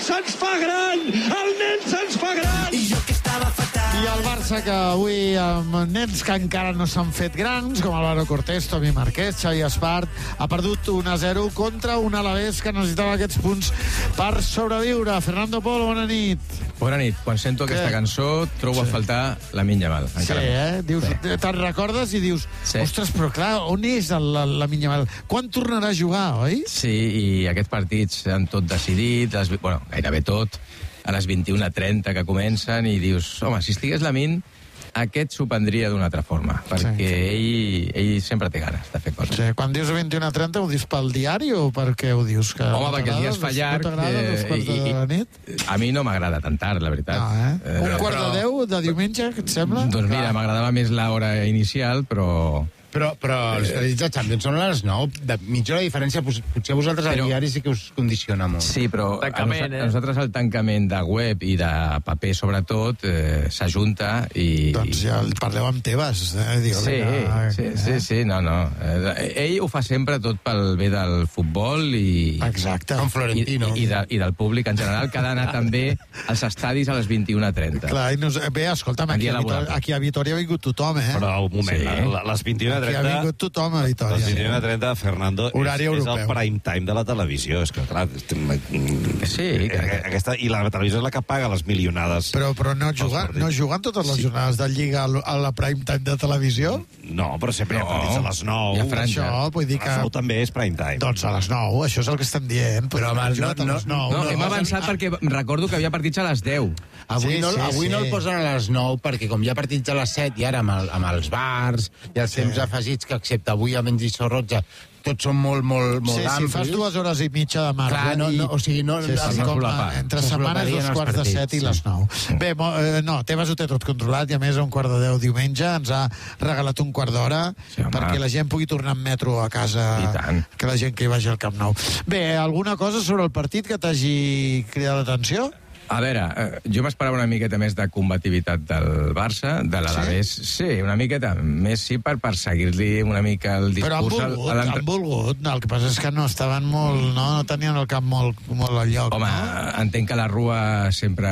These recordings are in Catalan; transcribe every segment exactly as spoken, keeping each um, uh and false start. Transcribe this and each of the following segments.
se'ns fa gran! El nen se'ns fa gran! I jo que estava fatal. I el Barça, que avui amb nens que encara no s'han fet grans, com Álvaro Cortés, Tomi Marquès, Xavi Espart, ha perdut un a zero contra un Alavés que necessitava aquests punts per sobreviure. Fernando Polo, bona nit. Bona nit. Quan sento Què? aquesta cançó, trobo sí. a faltar Lamine Yamal. Sí, eh? Dius, sí. Te'n recordes i dius, sí. ostres, però clar, on és el, la, la Yamal? Quan tornarà a jugar, oi? Sí, i aquests partits han tot decidit, les, bueno, gairebé tot, a les vint-i-una trenta que comencen, i dius, home, si estigués Lamine, aquest s'ho prendria d'una altra forma, perquè sí. ell, ell sempre té ganes de fer coses. Sí, quan dius vint-i-una trenta, ho dius pel diari o per què ho dius? Que Home, perquè el dia es fa llarg. No t'agrada dos quarts de i, la nit? A mi no m'agrada tan tard, la veritat. No, eh? eh Un quart però... de deu de diumenge, què et sembla? Doncs mira, m'agradava més l'hora inicial, però... Però, però els partits de Champions són a les nou. De mitja hora de diferència, potser a vosaltres Però- el diari sí que us condiciona molt. Sí, però a, Tancament, nosa- eh? a nosaltres el tancament de web i de paper, sobretot, eh, s'ajunta i... Doncs ja el parleu amb Tebas. Eh? Diu, Sí, vinga, sí, eh? sí, sí, no, no. Eh, ell ho fa sempre tot pel bé del futbol i... Exacte. Com I, Florentino. i, de, I del públic en general, que ha d'anar també als estadis a les vint-i-una trenta. Clar, i nos... Bé, escolta'm, En aquí dia a, Vitòria, laboral. aquí a Vitòria ha vingut tothom, eh? Però un moment, Sí. sí. a les vint-i-una Aquí ha trenta... vingut tothom a Les Vitòria. vint-i-una trenta, Fernando, Horari és, és europeu. el prime time de la televisió. És que, clar, estem- Sí, que- aquesta, i la televisió és la que paga les milionades. Però, però no, jugant, partits. no jugant totes les jornades de Lliga a l- a la prime time de televisió? No, però sempre hi ha No. partits a les nou. Hi ha franja. Això, vull dir A que... les nou també és prime time. Doncs a les nou, això és el que estem dient. Però, home, no- a les nou. No, hem avançat perquè recordo que havia partits a les deu. Avui, Sí, no, sí, avui sí. no el posen a les nou perquè com hi ha partits a les set i ara amb, el, amb els bars i els temps afegits que excepte avui a menys i Roja tots són molt, molt, molt Sí, si amplis. fas dues hores i mitja de marge... Clar, no, i- no, o sigui, no- sí, sí, no com, solapar. entre No setmanes, solaparien dos els quarts de partits, set i sí. les nou. Bé, mo, eh, no, Tebas ho té tot controlat i a més a un quart de deu diumenge ens ha regalat un quart d'hora Sí, home. perquè la gent pugui tornar en metro a casa, I tant. que la gent que hi vagi al Camp Nou. Bé, alguna cosa sobre el partit que t'hagi cridat l'atenció? A veure, eh, jo m'esperava una miqueta més de combativitat del Barça, de l'Alavés. Sí? sí, una miqueta més, sí, per, per seguir-li una mica el Però han discurs... al- volgut, a l'entre- han volgut. No, el que passa és que no estaven molt... No, no tenien el camp molt, molt al lloc. Home, no? entenc que la Rua sempre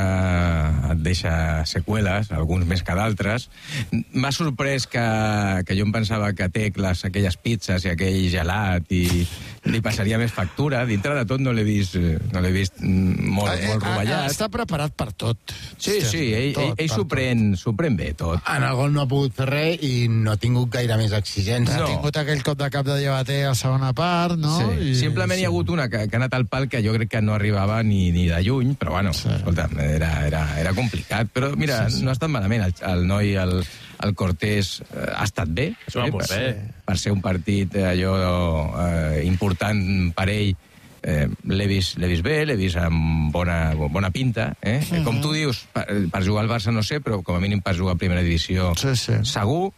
et deixa seqüeles, alguns més que d'altres. M'ha sorprès que, que jo em pensava que Tecles, aquelles pizzas i aquell gelat, i li passaria més factura. Dintre de tot no l'he vist, eh, no l'he vist mm, molt, Eh, molt eh, rovellat. Està preparat per tot. Sí, sí, ell, Tot, ell, ell per s'ho tot. pren, s'ho pren bé, tot. En el gol no ha pogut fer res i no ha tingut gaire més exigència. Ha No. tingut aquell cop de cap de llevater a segona part, no? Sí. Simplement hi ha hagut una que, que ha anat al pal que jo crec que no arribava ni, ni de lluny, però bueno, Sí. sí. escolta, era, era, era complicat. Però mira, sí, sí. no ha estat malament. El, el noi, el, el Cortés, eh, ha estat bé. S'ho va eh, molt per, bé. per ser un partit eh, allò eh, important per ell. Eh, l'he vist, l'he vist bé, l'he vist amb bona, bona pinta. Eh? Uh -huh. Com tu dius, per, per jugar al Barça no sé, però com a mínim per jugar a primera divisió Sí, sí. segur.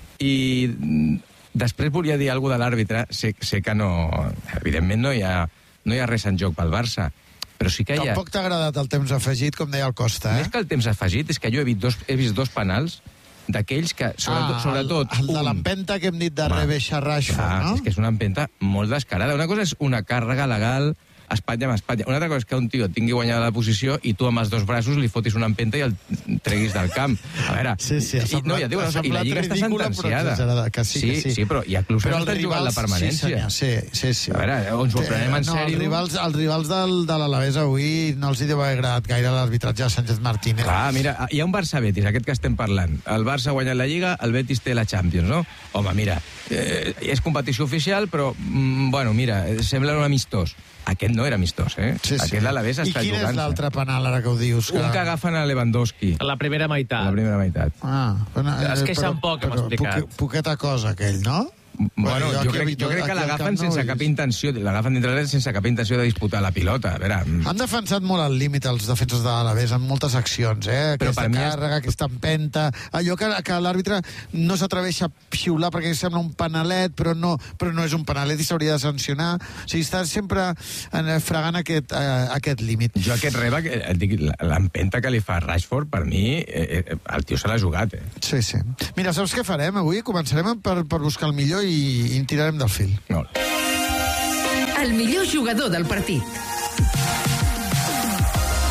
I mm, després volia dir alguna cosa de l'àrbitre. Sé, sé que no... Evidentment no hi, ha, no hi ha res en joc pel Barça, però sí que hi ha... Tampoc t'ha agradat el temps afegit, com deia el Costa, eh? Més que el temps afegit, és que jo he vist dos, he vist dos penals d'aquells que, sobretot, ah, sobretot el, el de un- l'empenta que hem dit de Home, Rebeša Rashford, clar, no? és que és una empenta molt descarada. Una cosa és una càrrega legal Espanya amb Espanya. Una altra cosa és que un tio tingui guanyada la posició i tu amb els dos braços li fotis una empenta i el treguis del camp. A veure, Sí, sí, ha i, no, ja et dic una semblat- cosa, i la ha Lliga semblat està ridícula, però sentenciada. exagerada, que sí, que sí. sí, però hi ha clubs que Però no estan jugant la permanència. Sí, senyor, sí, sí, sí. A veure, on s'ho prenem en no, sèrio? Els rivals, els rivals del, de l'Alavés avui no els hi deu haver agradat gaire l'arbitratge de Sánchez Martínez. Clar, mira, hi ha un Barça-Betis, aquest que estem parlant. El Barça ha guanyat la Lliga, el Betis té la Champions, no? Home, mira, eh, és competició oficial, però, mm, bueno, mira, eh, sembla un amistós. Aquest no era amistós, eh? Sí, sí. Aquest l'Alavés està I quin jugant. és l'altre penal, ara que ho dius? Un que agafen a Lewandowski, A la primera a meitat. la primera meitat. Ah, bueno, Es eh, queixen però- poc, hem però explicat. poque- Poqueta cosa, aquell, no? Bueno, jo jo, aquí crec, habito- jo crec que aquí al l'agafen Camp Nou sense he cap vist. intenció, l'agafen dintre l'àrea sense cap intenció de disputar la pilota. A veure, mm, Han defensat molt al límit els defenses de l'Alavés en moltes accions, eh? Però Aquesta per mi és- càrrega, aquesta empenta... Allò que, que l'àrbitre no s'atreveix a xiular perquè sembla un panalet, però no, però no és un panalet i s'hauria de sancionar. O sigui, està sempre eh, fregant aquest, eh, aquest límit. jo aquest reba, que- et dic, la- l'empenta que li fa Rashford, per mi, eh, eh, el tio se l'ha jugat, eh? Sí, sí. Mira, saps què farem avui? Començarem per, per buscar el millor i, i en tirarem del fil. No. El millor jugador del partit.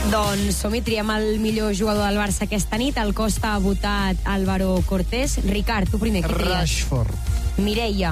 Doncs som-hi, triem el millor jugador del Barça aquesta nit. El Costa ha votat Álvaro Cortés. Ricard, tu primer, qui tries? Rashford. Mireia.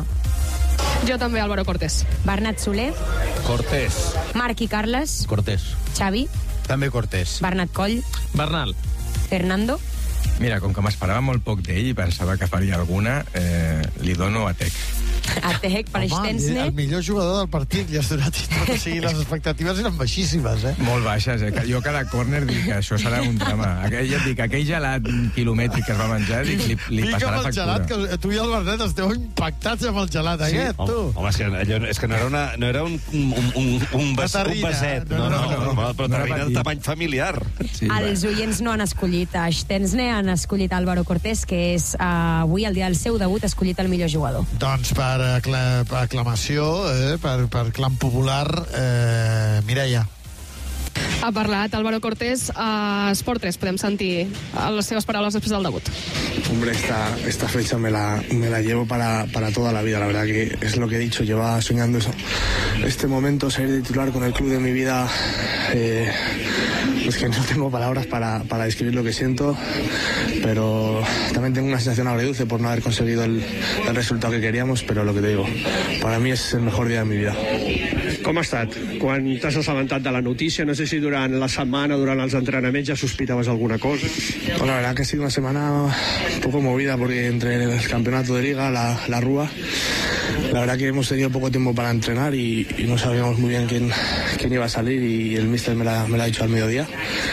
Jo també, Álvaro Cortés. Bernat Soler. Cortés. Marc i Carles. Cortés. Xavi. També Cortés. Bernat Coll. Bernal. Fernando. Mira, com que m'esperava molt poc d'ell i pensava que faria alguna, eh, li dono a Tec. A Tec, per Home, Stensne. el millor jugador del partit li has donat i tot. O sigui, les expectatives eren baixíssimes, eh? Molt baixes, eh? Jo cada córner dic que això serà un drama. Aquell, ja et dic, aquell gelat quilomètric que es va menjar, dic, li, li Pica passarà amb el factura. gelat, que tu i el Bernet esteu impactats amb el gelat Sí, aquest, tu. home, és que, allò, és que no era, una, no era un, un, un, un, vas, un terrina. vaset, no, no, no, no, no, però no era terrina de petit. tamany familiar. Sí, Els oients no han escollit a Stensne, han escollit Álvaro Cortés, que és uh, avui, el dia del seu debut, escollit el millor jugador. Doncs per, acla per aclamació, eh, per, per clam popular, eh, Mireia. Ha parlat Álvaro Cortés a Sport tres. Podem sentir les seves paraules després del debut. Hombre, esta, esta fecha me la, me la llevo para, para toda la vida. La verdad que es lo que he dicho, llevaba soñando eso. Este momento, ser titular con el club de mi vida, eh, es que no tengo palabras para, para describir lo que siento, pero también tengo una sensación agridulce por no haber conseguido el, el resultado que queríamos, pero lo que te digo, para mí es el mejor día de mi vida. Com ha estat? Quan t'has assabentat de la notícia, no sé si durant la setmana, durant els entrenaments, ja sospitaves alguna cosa? Bueno, la verdad que ha sido una semana un poco movida porque entre el campeonato de liga, la, la Rúa, la verdad que hemos tenido poco tiempo para entrenar y, y no sabíamos muy bien quién, quién iba a salir y el míster me la, me la ha dicho al mediodía.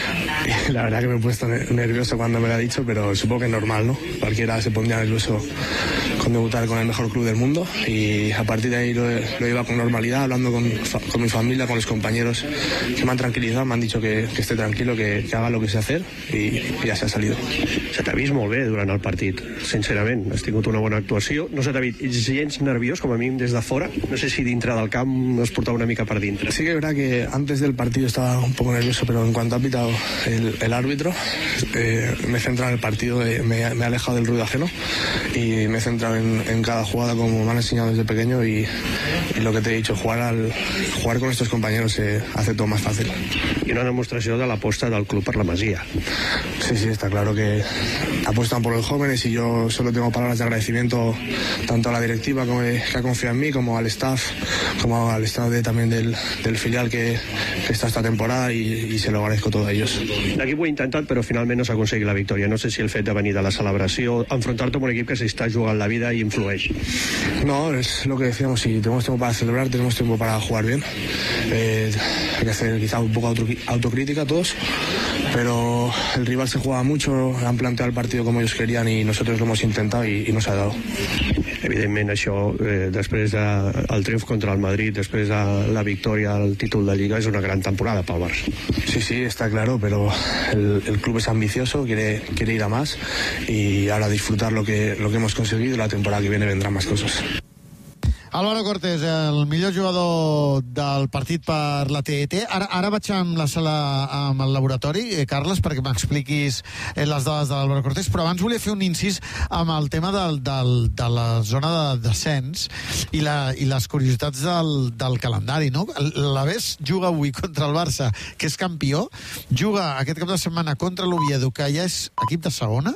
Y la verdad que me he puesto nervioso cuando me lo ha dicho, pero supongo que es normal, ¿no? Cualquiera se pondría nervioso con debutar con el mejor club del mundo y a partir de ahí lo, lo iba con normalidad, hablando con, con mi familia, con los compañeros que me han tranquilizado, me han dicho que, que esté tranquilo, que, que haga lo que sé hacer y, y ja s'ha salido. Se t'ha vist molt bé durant el partit, sincerament. Has tingut una bona actuació. No se t'ha vist gens nerviós, com a mínim des de fora? No sé si dintre del camp es portava una mica per dintre. Sí que es verdad que antes del partido estaba un poco nervioso, pero en cuanto ha pitado el, el árbitro, eh, me he centrado en el partido, eh, me, me he alejado del ruido ajeno y me he centrado en, en cada jugada como me han enseñado desde pequeño y, y lo que te he dicho, jugar, al, jugar con estos compañeros eh, hace todo más fácil. I una demostració de l'aposta del club per la Masia. Sí, sí, está claro que apuestan por los jóvenes y yo solo tengo palabras de agradecimiento tanto a la directiva como, que ha confiado en mí, como al staff, como al staff de, también del, del filial que, que está esta temporada y, y se lo agradezco todo a ellos. L'equip ho ha intentat, però finalment no s'ha aconseguit la victòria. No sé si el fet de venir de la celebració, enfrontar-te amb un equip que s'està jugant la vida i influeix. No, es lo que decíamos, si tenemos tiempo para celebrar, tenemos tiempo para jugar bien. Eh, hay que hacer quizá un poco auto, autocrítica a todos, pero el rival se juega mucho, han planteado el partido como ellos querían y nosotros lo hemos intentado y, y nos ha dado. Evidentment, això, eh, després del de, triomf contra el Madrid, després de la victòria al títol de Lliga, és una gran temporada pel Barça. Sí, sí, está claro, pero el, el club es ambicioso, quiere, quiere ir a más y ahora disfrutar lo que, lo que hemos conseguido y la temporada que viene vendrán más cosas. Álvaro Cortés, el millor jugador del partit per la T E T. Ara, ara vaig amb la sala, amb el laboratori, eh, Carles, perquè m'expliquis eh, les dades de l'Álvaro Cortés, però abans volia fer un incís amb el tema del, del, de la zona de descens i, la, i les curiositats del, del calendari, no? L'Aves juga avui contra el Barça, que és campió, juga aquest cap de setmana contra l'Oviedo, que ja és equip de segona.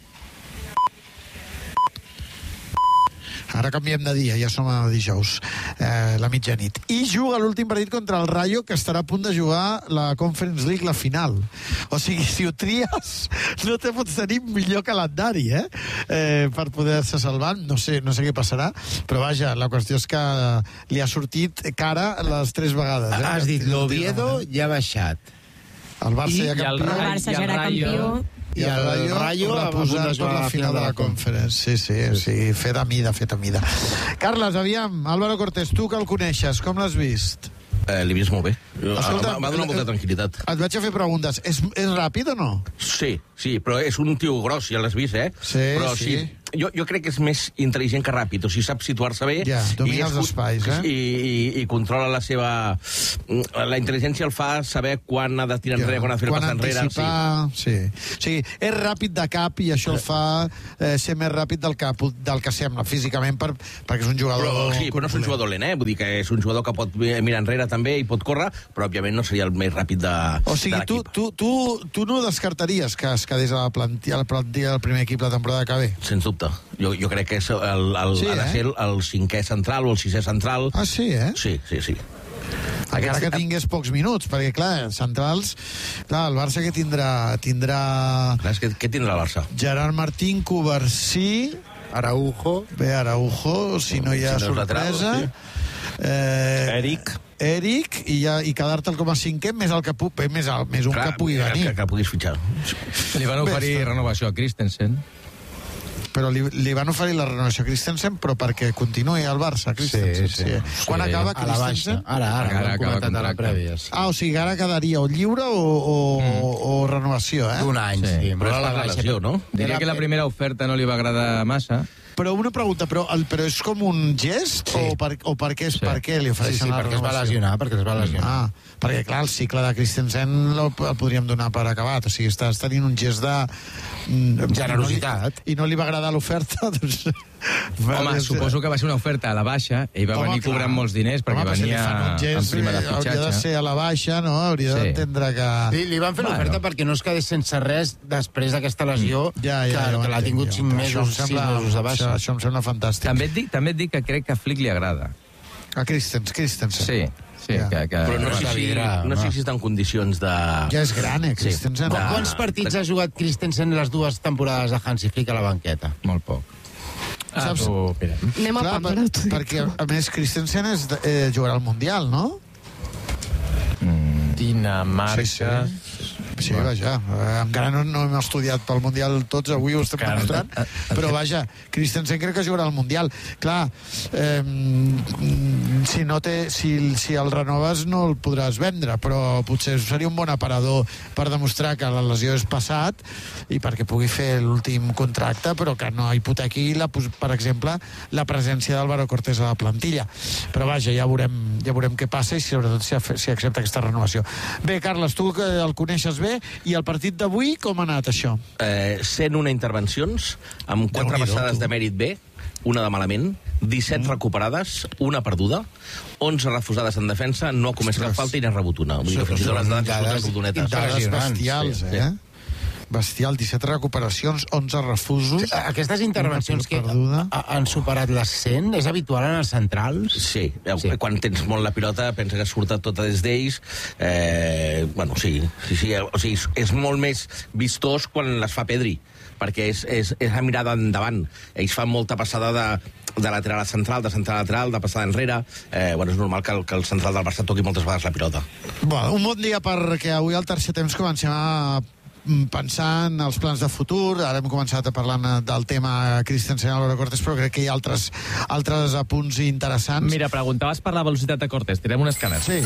Ara canviem de dia, ja som a dijous, eh, la mitjanit. I juga l'últim partit contra el Rayo, que estarà a punt de jugar la Conference League, la final. O sigui, si ho tries, no te pots tenir millor calendari, eh? eh per poder-se salvar. No sé, no sé què passarà, però vaja, la qüestió és que li ha sortit cara les tres vegades. Eh? Has dit, l'Oviedo ja ha baixat. El Barça I, ja i el, campió. El Barça ja era campió. I el Rayo, Rayo ha posat per la final de la Conference. Sí, sí, sí, fet a mida, fet a mida. Carles, aviam, Álvaro Cortés, tu que el coneixes, com l'has vist? Eh, L'he vist molt bé. Escolta, M'ha donat molta tranquil·litat. Et vaig a fer preguntes. És, és ràpid o no? Sí, sí, però és un tio gros, ja l'has vist, eh? Sí, però sí. sí. jo, jo crec que és més intel·ligent que ràpid, o sigui, sap situar-se bé. Ja, domina i els espais, eh? I, i, i controla la seva... La intel·ligència el fa saber quan ha de tirar enrere, ja, quan ha de fer quan passar enrere. Anticipar, sí. sí. O sigui, és ràpid de cap i això el fa eh, ser més ràpid del que, del que sembla, físicament, per, perquè és un jugador... Però, sí, però no és un jugador lent, eh? Vull dir que és un jugador que pot mirar enrere també i pot córrer, però òbviament no seria el més ràpid de, o sigui, de l'equip. Tu, tu, tu, tu no descartaries que es quedés a la plantilla, a la plantilla del primer equip la temporada que ve? Sens dubte. Jo, jo crec que és el, el, sí, ha de ser el, el cinquè central o el sisè central. Ah, sí, eh? Sí, sí, sí. Encara que tingués pocs minuts, perquè, clar, centrals... Clar, el Barça que tindrà... tindrà... Clar, què, què tindrà el Barça? Gerard Martín, Covarsí... Araujo. Bé, Araujo, si no hi ha si no sorpresa... Lateral, sí. eh, Eric. Eric, i, ja, i quedar-te'l com a cinquè, més, el que pu més, el, més un clar, que pugui venir. Que, que puguis fitxar. Li van oferir Bé, renovació a Christensen. Però li, li van oferir la renovació a Christensen, però perquè continuï al Barça, Christensen. Sí, sí. sí. Quan sí, acaba Christensen? Ara, ara, ara, ara comentat a la prèvia. Sí. Ah, o sigui, ara quedaria o lliure o, o, mm. o, o renovació, eh? D'un any, sí. sí. Però és per la lesió, no? Diria que la primera oferta no li va agradar massa. Però una pregunta, però, el, però és com un gest sí. o, per, o per, què, sí. per què li ofereixen sí, sí, la perquè renovació? es va lesionar, perquè es va lesionar. Ah, perquè, clar, el cicle de Christensen el, el podríem donar per acabat. O sigui, estàs tenint un gest de... generositat. I no li, i no li va agradar l'oferta, doncs... Home, suposo que va ser una oferta a la baixa, ell va Home, venir clar. cobrant molts diners perquè Home, venia si en prima de fitxatge. Hauria de ser a la baixa, no? Hauria sí. d'entendre que... Li, li van fer bueno. l'oferta perquè no es quedés sense res després d'aquesta lesió, mm. ja, ja, que, que l'ha tingut cinc mesos, sis mesos de baixa. Això, això em sembla fantàstic. També et, dic, també et dic que crec que a Flick li agrada. A Christensen, Christensen. Sí. Sí, ja. que, que... Però no sé, si, no sé si està en condicions de... Ja és gran, eh, Christensen. Sí. De... Quants partits ha jugat Christensen les dues temporades de Hansi Flick a la banqueta? Molt poc. Ah, Saps? tu, Anem a Clar, parlar per, perquè, a més, Christensen és de, eh, jugarà al Mundial, no? Mm. Dinamarca... Sí, sí. Sí, vaja, eh, encara no, no hem estudiat pel Mundial tots, avui ho estem demostrant, però vaja, Christensen crec que jugarà al Mundial. Clar, eh, si, no té, si, si el renoves no el podràs vendre, però potser seria un bon aparador per demostrar que la lesió és passat i perquè pugui fer l'últim contracte, però que no hipotequi, la, per exemple, la presència d'Álvaro Cortés a la plantilla. Però vaja, ja veurem, ja veurem què passa i sobretot si, si accepta aquesta renovació. Bé, Carles, tu que el coneixes bé, i el partit d'avui, com ha anat això? Eh, cent una intervencions, amb quatre passades de mèrit B, una de malament, disset mm. recuperades, una perduda, onze refusades en defensa, no ha comès cap falta i n'ha rebut una. Vull dir que fins i tot les dades rodonetes. Dades bestials, sí, eh? Sí. Bestial, disset recuperacions, onze refusos... Aquestes intervencions que han superat les cent, és habitual en els centrals? Sí, sí. Quan tens molt la pilota, pensa que surt tota des d'ells. Eh, bueno, sí, sí, sí. O sigui, és molt més vistós quan les fa Pedri, perquè és, és, és la mirada endavant. Ells fan molta passada de, de lateral a central, de central a lateral, de passada enrere. Eh, bueno, és normal que el, que el central del Barça toqui moltes vegades la pilota. Bueno, un bon dia perquè avui al tercer temps comencem a pensant els plans de futur. Ara hem començat a parlar del tema Christensen i Álvaro Cortés, però crec que hi ha altres, altres apunts interessants. Mira, preguntaves per la velocitat de Cortés. Tirem un escàner. Sí.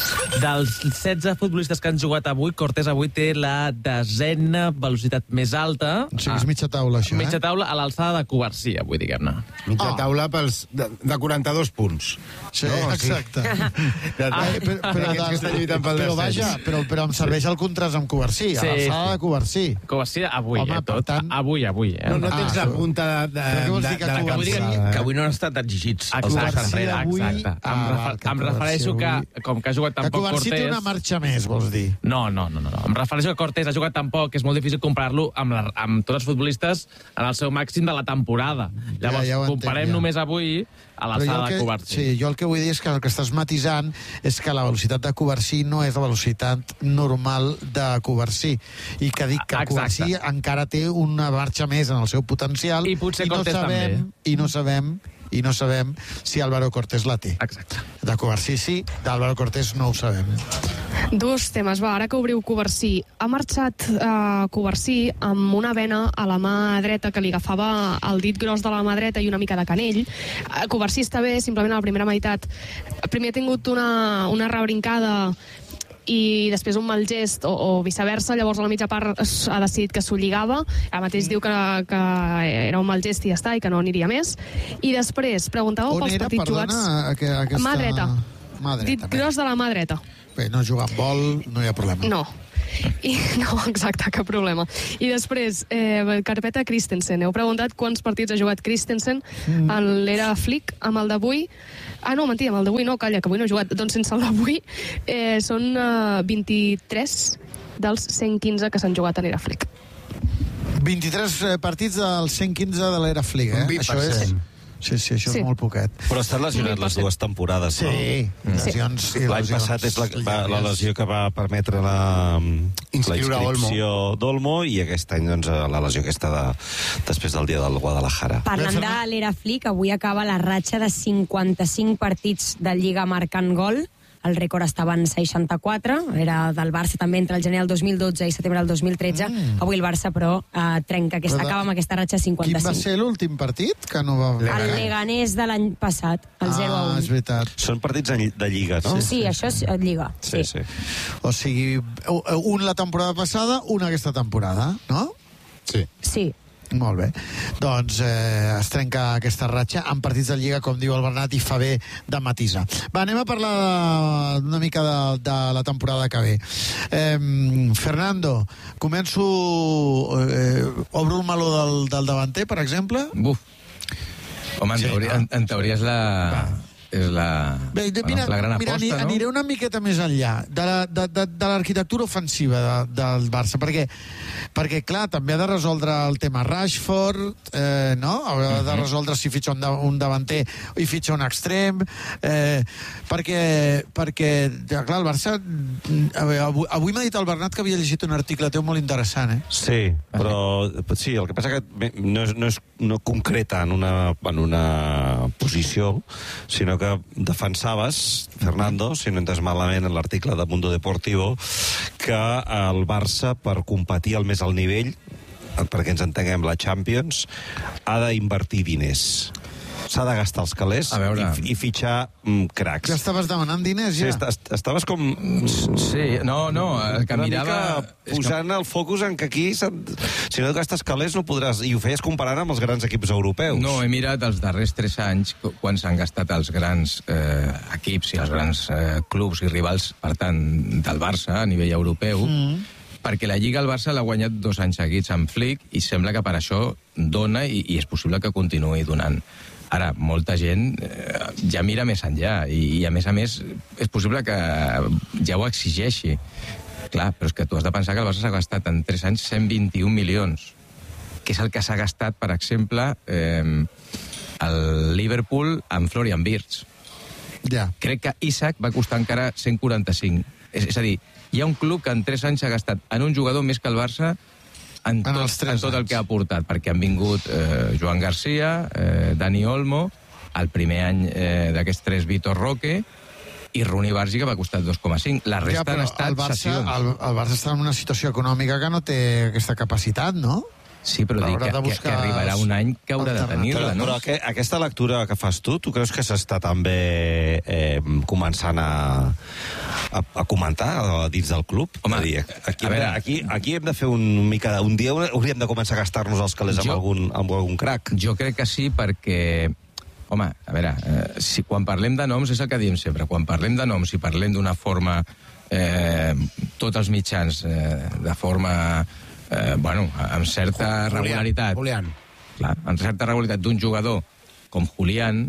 Dels setze futbolistes que han jugat avui, Cortés avui té la desena velocitat més alta. O sigui, és mitja taula, això, mitja eh? taula a l'alçada de Covarsí, avui, diguem-ne. Mitja oh. taula pels, de, de quaranta-dos punts. Sí, no, exacte. Sí. Ah, però, però, de, però vaja, però, però em serveix el contrast amb Covarsí, a sí, l'alçada de Covarsí. Covarsí avui, Home, eh, tot. Tant... Avui, avui, eh? No, no tens ah, la punta de, de, de, de, de la campana. Que avui no han estat exigits els anys enrere. Exacte. Ah, em, refer, que em refereixo que, com que ha jugat tan poc Cortés... Que Covarsí té una marxa més, vols dir? No, no, no, no. Em refereixo que Cortés ha jugat tan poc que és molt difícil comparar-lo amb, la, amb tots els futbolistes en el seu màxim de la temporada. Llavors, ja, ja comparem entenc, ja. només avui a l'alçada de Covarsí. Sí, jo el que vull dir és que el que estàs matisant és que la velocitat de Covarsí no és la velocitat normal de Covarsí, i que dic que Exacte. Covarsí encara té una marxa més en el seu potencial i potser i no Cortés sabem, també. I no sabem i no sabem si Álvaro Cortés la té. Exacte. De Covarsí sí, d'Álvaro Cortés no ho sabem. Dos temes, va, ara que obriu Covarsí. Ha marxat eh, Covarsí amb una vena a la mà dreta que li agafava el dit gros de la mà dreta i una mica de canell. Eh, Covarsí està bé, simplement a la primera meitat. Primer ha tingut una, una rebrincada i després un mal gest, o, o viceversa, llavors a la mitja part ha decidit que s'ho lligava, ara mateix diu que, que era un mal gest i ja està, i que no aniria més, i després preguntàveu pels era, partits perdona, jugats... aquesta... Mà dreta. Mà dreta. Dit gros de la mà dreta. Bé, no jugar amb vol, no hi ha problema. No. I, no, exacte, cap problema. I després, eh, carpeta Christensen. Heu preguntat quants partits ha jugat Christensen mm. en l'era Flick, amb el d'avui. Ah, no, mentida, amb el d'avui no, calla, que avui no he jugat. Doncs sense el d'avui eh, són eh, vint-i-tres dels cent quinze que s'han jugat en l'era Flick. vint-i-tres partits dels cent quinze de l'era Flick, eh? Això és... Sí, sí, això sí. És molt poquet. Però està lesionat les dues temporades, sí. no? Sí, lesions i l'any passat és la, va, la lesió que va permetre la, la inscripció d'Olmo, i aquest any doncs, la lesió aquesta de, després del dia del Guadalajara. Parlant de l'era Flick, avui acaba la ratxa de cinquanta-cinc partits de Lliga marcant gol. El rècord estava en seixanta-quatre, era del Barça també entre el gener del dos mil dotze i setembre del dos mil tretze. Mm. Avui el Barça, però, eh, trenca aquesta, però de... acaba amb aquesta ratxa cinquanta-cinc. Quin va ser l'últim partit? Que no va... El Leganés de l'any passat, el zero a un. Ah, és veritat. Són partits de Lliga, no? Sí, sí, això és Lliga. Sí, sí. sí. O sigui, un la temporada passada, un aquesta temporada, no? Sí. Sí. Molt bé. Doncs eh, es trenca aquesta ratxa en partits de Lliga, com diu el Bernat, i fa bé de matisar. Va, anem a parlar una mica de, de la temporada que ve. Eh, Fernando, començo... Eh, obro el meló del, del davanter, per exemple? Buf. Home, en, sí, teoria, en, en teoria és la... Va. És la, Bé, de, bueno, mira, la gran mira, aposta, no? Aniré una miqueta més enllà de, la, de, de, de l'arquitectura ofensiva de, del Barça, perquè, perquè, clar, també ha de resoldre el tema Rashford, eh, no? Ha de uh-huh. resoldre si fitxa un, un davanter i fitxa un extrem, eh, perquè, perquè, clar, el Barça... Avui, avui m'ha dit el Bernat que havia llegit un article teu molt interessant, eh? Sí, però sí, el que passa que no és, no és no concreta en una, en una posició, sinó que defensaves, Fernando, si no entes malament en l'article de Mundo Deportivo, que el Barça, per competir al més alt nivell, perquè ens entenguem la Champions, ha d'invertir diners. S'ha de gastar els calés i, i fitxar mm, cracs. Ja estaves demanant diners, ja? Sí, est estaves com... Sí, no, no, el que mirava... posant que... el focus en que aquí, si no et gastes calés, no podràs... I ho feies comparant amb els grans equips europeus. No, he mirat els darrers tres anys, quan s'han gastat els grans eh, equips i els grans eh, clubs i rivals, per tant, del Barça a nivell europeu, mm. perquè la Lliga el Barça l'ha guanyat dos anys seguits amb Flick i sembla que per això dona i, i és possible que continuï donant. Ara, molta gent eh, ja mira més enllà i, i, a més a més, és possible que ja ho exigeixi. Clar, però és que tu has de pensar que el Barça s'ha gastat en tres anys cent vint-i-un milions, que és el que s'ha gastat, per exemple, eh, el Liverpool amb Florian Wirtz. Ja. Crec que Isaac va costar encara cent quaranta-cinc. És, és a dir, hi ha un club que en tres anys s'ha gastat en un jugador més que el Barça en tot, en tot el que ha aportat, perquè han vingut eh, Joan Garcia, eh, Dani Olmo, el primer any eh, d'aquests tres Vitor Roque, i Rooney Bargi, que va costar dos coma cinc. La resta ja, han estat el Barça, sessions. El, el Barça està en una situació econòmica que no té aquesta capacitat, no? Sí, però dic que, que, que arribarà un any que haurà de tenir-la, no? Però que, aquesta lectura que fas tu, tu creus que s'està també eh, començant a, a, a comentar dins del club? Home, dir, aquí, a veure, aquí, aquí hem de fer un mica... Un dia hauríem de començar a gastar-nos els calés amb, algun, amb algun crac. Jo crec que sí, perquè... Home, a veure, eh, si, quan parlem de noms, és el que diem sempre, quan parlem de noms i parlem d'una forma... Eh, tots els mitjans eh, de forma... Eh, bueno, amb certa Julián, regularitat. Julián. Clar, amb certa regularitat d'un jugador com Julián,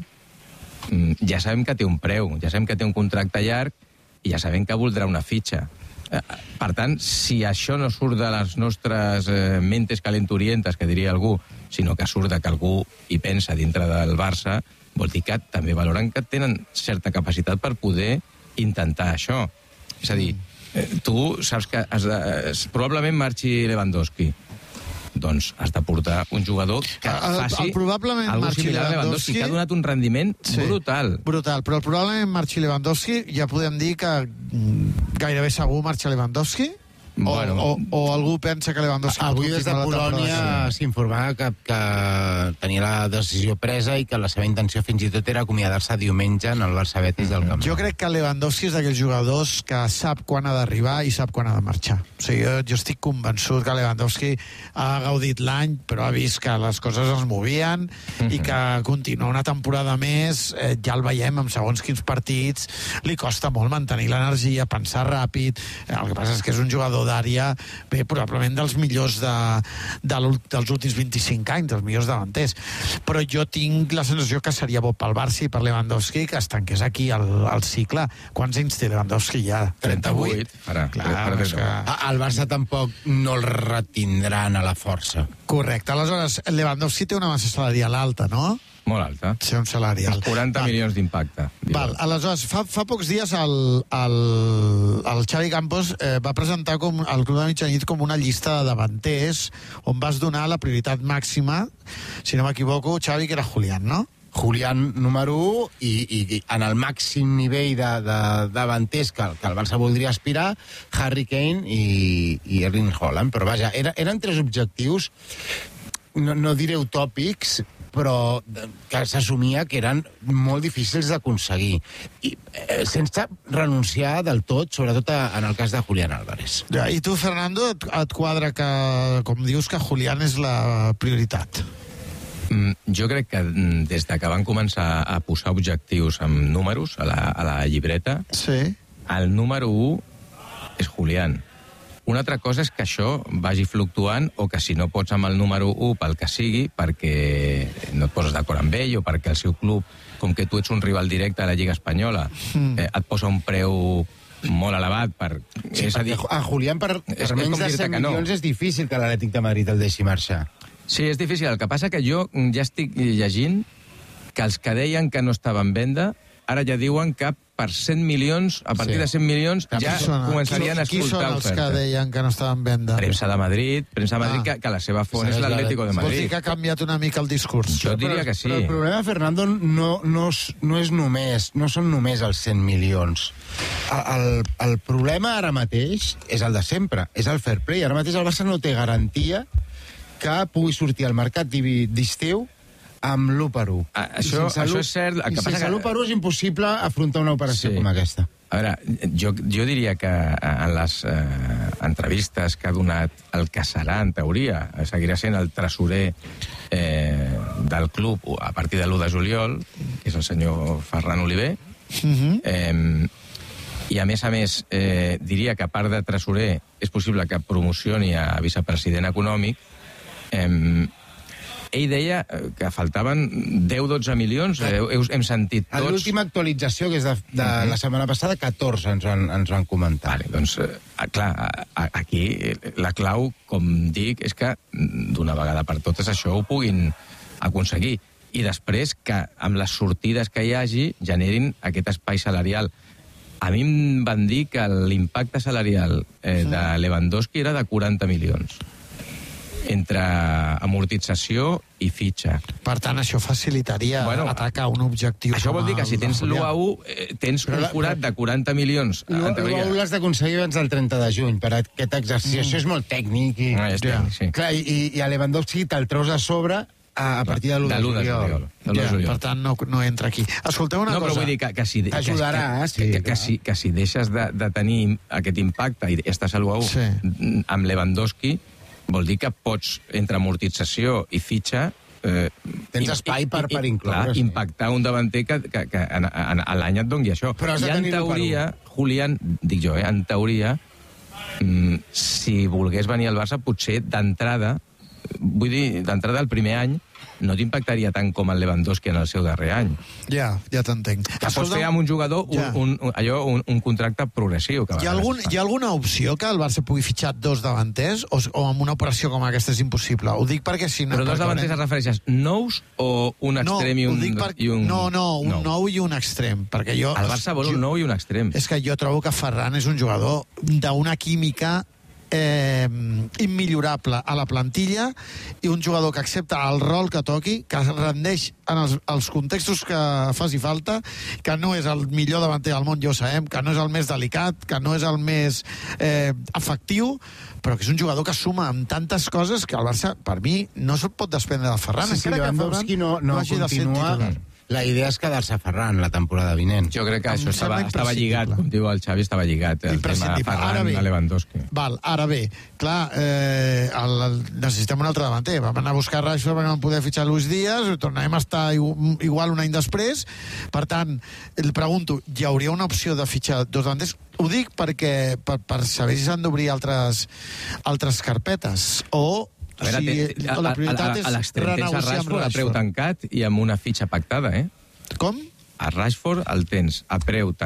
ja sabem que té un preu, ja sabem que té un contracte llarg i ja sabem que voldrà una fitxa. Eh, per tant, si això no surt de les nostres eh, mentes calenturientes, que diria algú, sinó que surt de que algú hi pensa dintre del Barça, vol dir que també valoren que tenen certa capacitat per poder intentar això. És a dir, tu saps que has de, probablement marxi Lewandowski. Doncs has de portar un jugador que faci el, el probablement algo similar a Lewandowski, que ha donat un rendiment sí, brutal. Brutal, però probablement marxi Lewandowski, ja podem dir que gairebé segur marxa Lewandowski. O, Bueno. o, o algú pensa que Lewandowski... Avui pot des de continuar la Polònia temporada? s'informava que, que tenia la decisió presa i que la seva intenció fins i tot era acomiadar-se diumenge en el Barça Betis del Camp Nou. Jo crec que Lewandowski és d'aquells jugadors que sap quan ha d'arribar i sap quan ha de marxar. O sigui, jo, jo estic convençut que Lewandowski ha gaudit l'any, però ha vist que les coses es movien i que continuar una temporada més, eh, ja el veiem amb segons quins partits, li costa molt mantenir l'energia, pensar ràpid. El que passa és que és un jugador d'àrea, bé, probablement dels millors de, de dels últims vint-i-cinc anys, dels millors davanters. Però jo tinc la sensació que seria bo pel Barça i per Lewandowski que es tanqués aquí el, el cicle. Quants anys té Lewandowski ja? trenta-vuit. Ara, Clar, ara és que... El Barça tampoc no el retindran a la força. Correcte. Aleshores, Lewandowski té una massa salarial alta, no? Molt alta. Té un salari alt. quaranta Val. milions d'impacte. Val, aleshores, fa, fa pocs dies el, el, el Xavi Campos eh, va presentar com, al Club de Mitjanit com una llista de davanters on vas donar la prioritat màxima, si no m'equivoco, Xavi, que era Julián, no? Julián número u i, i, i en el màxim nivell de, de, de davanters que, que el Barça voldria aspirar, Harry Kane i, i Erling Haaland. Però vaja, era, eren tres objectius, no, no diré utòpics, però que s'assumia que eren molt difícils d'aconseguir. I eh, sense renunciar del tot, sobretot a, en el cas de Julián Álvarez. Ja, i tu, Fernando, et, et quadra que, com dius, que Julián és la prioritat? Mm, jo crec que mm, des de que van començar a posar objectius amb números a la, a la llibreta, sí. El número u és Julián. Una altra cosa és que això vagi fluctuant o que si no pots amb el número u pel que sigui, perquè no et poses d'acord amb ell o perquè el seu club, com que tu ets un rival directe a la Lliga Espanyola, mm. eh, et posa un preu molt elevat per... Sí, és a dir, a Julián per, per és, menys és de cent no. milions és difícil que l'Atlètic de Madrid el deixi marxar. Sí, és difícil. El que passa que jo ja estic llegint que els que deien que no estava en venda, ara ja diuen que per cent milions, a partir sí. de cent milions, ja són, començarien qui, a escoltar qui són els ofertes. que deien que no estaven en venda? Premsa de Madrid, premsa de Madrid, ah. que, que la seva font és l'Atlético de Madrid. Vols dir que ha canviat una mica el discurs? Jo diria però, que sí. Però el problema, Fernando, no, no, és, no és només, no són només els cent milions. El, el, el problema ara mateix és el de sempre, és el fair play. Ara mateix el Barça no té garantia que pugui sortir al mercat d'estiu amb l'u per u. Ah, això, això és cert. I sense l'u per u és impossible afrontar una operació sí. com aquesta. A veure, jo, jo diria que en les eh, entrevistes que ha donat el que serà, en teoria, seguirà sent el tresorer eh, del club a partir de l'u de juliol, que és el senyor Ferran Oliver, uh-huh. eh, i a més a més eh, diria que a part de tresorer és possible que promocioni a vicepresident econòmic. eh, Ell deia que faltaven deu a dotze milions, eh, hem sentit tots... A l'última actualització, que és de, de uh-huh. la setmana passada, catorze ens van, ens van comentar. Vale, doncs, eh, clar, aquí la clau, com dic, és que d'una vegada per totes això ho puguin aconseguir. I després que amb les sortides que hi hagi generin aquest espai salarial. A mi em van dir que l'impacte salarial eh, de Lewandowski era de quaranta milions. Entre amortització i fitxa. Per tant, això facilitaria bueno, atacar un objectiu. Això vol dir que si tens l'u a u, eh, tens però un forat de quaranta milions. L'u a u l'has d'aconseguir abans del trenta de juny per aquest exercici. Mm. Això és molt tècnic. I, ah, és tècnic, sí. Clar, i, i a Lewandowski te'l treus a sobre a, a partir de l'u de juliol. Ja, per tant, no, no entra aquí. Escolteu una no, cosa. No, però vull dir que, que si... T'ajudarà, que, sí. Que, que, que, si, que si deixes de, de tenir aquest impacte i estàs a l'u a u sí. amb Lewandowski, vol dir que pots, entre amortització i fitxa... Eh, Tens espai per, per incloure. Clar, impactar un davanter que, que, que en, en, a l'any et doni això. Però has de I en teoria, Julián, dic jo, eh, en teoria, mm, si volgués venir al Barça, potser d'entrada, vull dir, d'entrada el primer any, no t'impactaria tant com el Lewandowski en el seu darrer any. Ja, ja t'entenc. Que pots fer amb un jugador un, ja. un, un, allò, un, un contracte progressiu. Que hi, ha algun, hi ha alguna opció que el Barça pugui fitxar dos davanters o, o amb una operació com aquesta és impossible? Ho dic perquè si no... Però dos davanters es refereixes nous o un extrem no, i, un, per... i un... No, no, un nou. nou i un extrem. Perquè jo... El Barça vol jo, un nou i un extrem. És que jo trobo que Ferran és un jugador d'una química eh, immillorable a la plantilla i un jugador que accepta el rol que toqui, que rendeix en els, els contextos que faci falta, que no és el millor davanter del món, ja ho sabem, que no és el més delicat, que no és el més eh, efectiu, però que és un jugador que suma amb tantes coses que el Barça, per mi, no se'n pot desprendre de Ferran. Sí, sí, Lewandowski no, no, no continua. La idea és quedar-se a Ferran la temporada vinent. Jo crec que això estava, estava lligat, com diu el Xavi, estava lligat. El tema Ferran a Lewandowski. Val, ara bé, clar, eh, el, el, necessitem un altre davanter. Vam anar a buscar Rashford perquè no vam poder fitxar Luis Díaz, tornarem a estar igual un any després. Per tant, el pregunto, hi hauria una opció de fitxar dos davanters? Ho dic perquè, per, per saber si s'han d'obrir altres, altres carpetes, o... A veure, sí, a, a, a, a l'extrem tens a Rashford a preu tancat i amb una fitxa pactada, eh? Com? A Rashford el tens a preu tancat